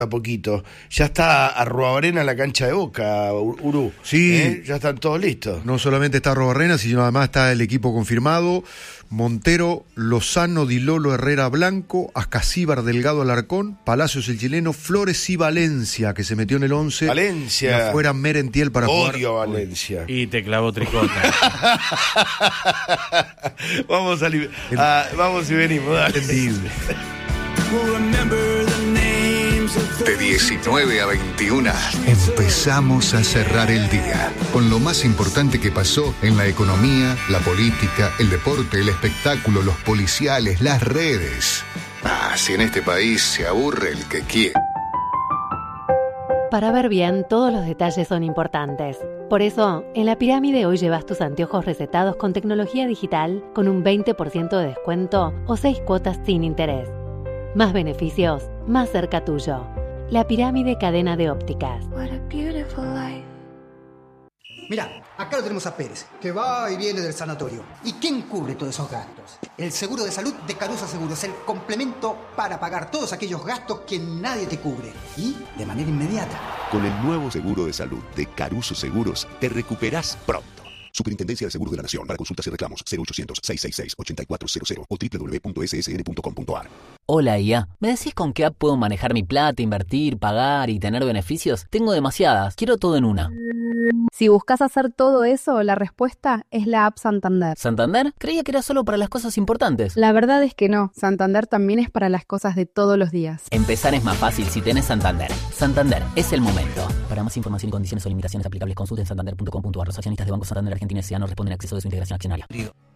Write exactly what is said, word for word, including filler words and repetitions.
A poquito. Ya está Arruabarrena en la cancha de Boca, Uru. Sí. ¿Eh? Ya están todos listos. No solamente está Arruabarrena, sino además está el equipo confirmado. Montero, Lozano, Di Lolo, Herrera, Blanco, Ascasíbar, Delgado, Alarcón, Palacios el chileno, Flores y Valencia, que se metió en el once. Valencia. Y afuera Merentiel para jugar. Odio a Valencia. Y te clavó tricota. vamos, a li- a, vamos y venimos. Dale. Entendible. De diecinueve a veintiuna empezamos a cerrar el día con lo más importante que pasó en la economía, la política, el deporte, el espectáculo, los policiales, las redes. Ah, si en este país se aburre el que quiere. Para ver bien, todos los detalles son importantes. Por eso, en La Pirámide hoy llevas tus anteojos recetados con tecnología digital con un veinte por ciento de descuento o seis cuotas sin interés. Más beneficios, más cerca tuyo. La Pirámide Cadena de Ópticas. What a beautiful life. Mirá, acá lo tenemos a Pérez, que va y viene del sanatorio. ¿Y quién cubre todos esos gastos? El seguro de salud de Caruso Seguros, el complemento para pagar todos aquellos gastos que nadie te cubre. Y de manera inmediata. Con el nuevo seguro de salud de Caruso Seguros, te recuperás pronto. Superintendencia de Seguros de la Nación. Para consultas y reclamos, cero ochocientos, seiscientos sesenta y seis, ochenta y cuatro cero cero o doble u doble u doble u punto s s n punto com punto a r. Hola I A, ¿me decís con qué app puedo manejar mi plata, invertir, pagar y tener beneficios? Tengo demasiadas, quiero todo en una. Si buscas hacer todo eso, la respuesta es la app Santander. ¿Santander? Creía que era solo para las cosas importantes. La verdad es que no, Santander también es para las cosas de todos los días. Empezar es más fácil si tenés Santander. Santander, es el momento. Para más información y condiciones o limitaciones aplicables, consulten santander punto com punto a r. Los accionistas de Banco Santander Argentina S A no responden a acceso de su integración accionaria.